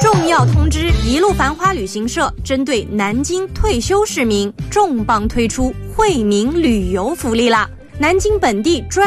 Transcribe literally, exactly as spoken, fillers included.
重要通知：一路繁花旅行社针对南京退休市民重磅推出惠民旅游福利啦！南京本地专